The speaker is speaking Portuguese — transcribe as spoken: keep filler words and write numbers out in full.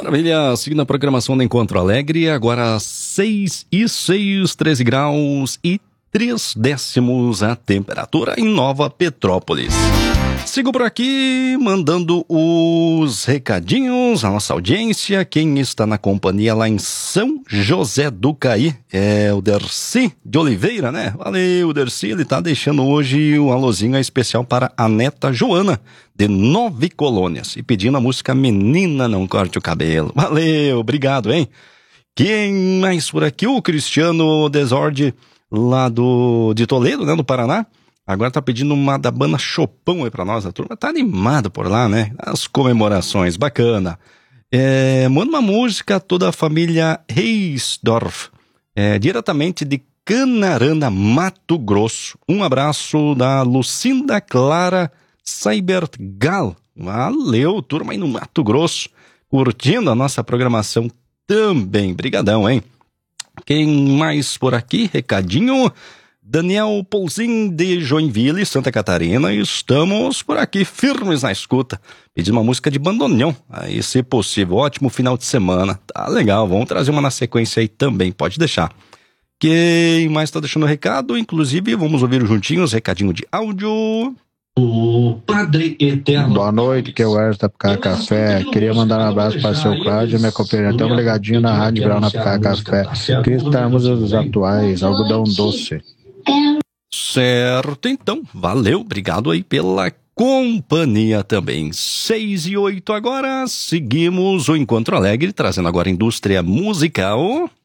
Maravilha, seguindo a programação do Encontro Alegre, agora seis e seis, treze graus e três décimos a temperatura em Nova Petrópolis. Sigo por aqui, mandando os recadinhos à nossa audiência. Quem está na companhia lá em São José do Caí é o Dercy de Oliveira, né? Valeu, Dercy, ele tá deixando hoje um alôzinho especial para a neta Joana, de Nove Colônias, e pedindo a música Menina Não Corte o Cabelo. Valeu, obrigado, hein? Quem mais por aqui? O Cristiano Desorde, lá do, de Toledo, né, no Paraná. Agora tá pedindo uma da banda Chopão aí pra nós. A turma tá animada por lá, né? As comemorações, bacana. É, manda uma música a toda a família Reisdorf, é, diretamente de Canarana, Mato Grosso. Um abraço da Lucinda Clara Cybergal. Valeu, turma aí no Mato Grosso, curtindo a nossa programação também. Brigadão, hein? Quem mais por aqui? Recadinho... Daniel Poulzin de Joinville, Santa Catarina. Estamos por aqui firmes na escuta, pedindo uma música de bandoneon, aí se possível. Ótimo final de semana, tá legal, vamos trazer uma na sequência aí também, pode deixar. Quem mais tá deixando recado? Inclusive vamos ouvir juntinhos, recadinho de áudio. O Padre Eterno. Boa noite, que é o Ernesto da Picada Café. Queria mandar um abraço para o seu Cláudio, minha companheira. Estamos ligadinho na Rádio Grau na Picada Café. Queria escutar a música dos atuais, Algodão Doce. Certo, então, valeu, obrigado aí pela companhia também. Seis e oito agora, seguimos o Encontro Alegre, trazendo agora a indústria musical.